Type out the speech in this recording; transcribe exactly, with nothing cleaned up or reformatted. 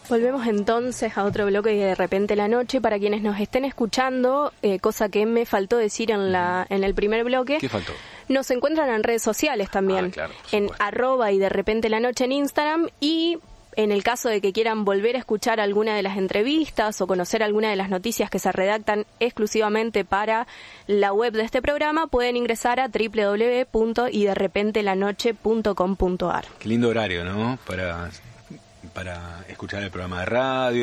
Volvemos entonces a otro bloque de De Repente la Noche. Para quienes nos estén escuchando, eh, cosa que me faltó decir en la en el primer bloque. ¿Qué faltó? Nos encuentran en redes sociales también, ah, claro, en arroba y De Repente la Noche en Instagram, y en el caso de que quieran volver a escuchar alguna de las entrevistas o conocer alguna de las noticias que se redactan exclusivamente para la web de este programa, pueden ingresar a doble u doble u doble u punto y de repente la noche punto com punto a r. Qué lindo horario, ¿no? Para, para escuchar el programa de radio.